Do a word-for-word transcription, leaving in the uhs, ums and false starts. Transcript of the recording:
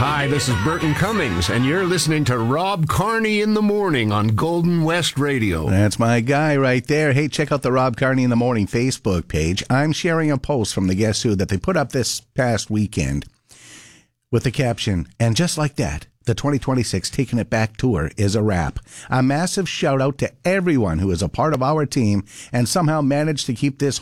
Hi, this is Burton Cummings, and you're listening to Rob Carney in the Morning on Golden West Radio. That's my guy right there. Hey, check out the Rob Carney in the Morning Facebook page. I'm sharing a post from the Guess Who that they put up this past weekend with the caption, and just like that, the twenty twenty-six Taking It Back Tour is a wrap. A massive shout out to everyone who is a part of our team and somehow managed to keep this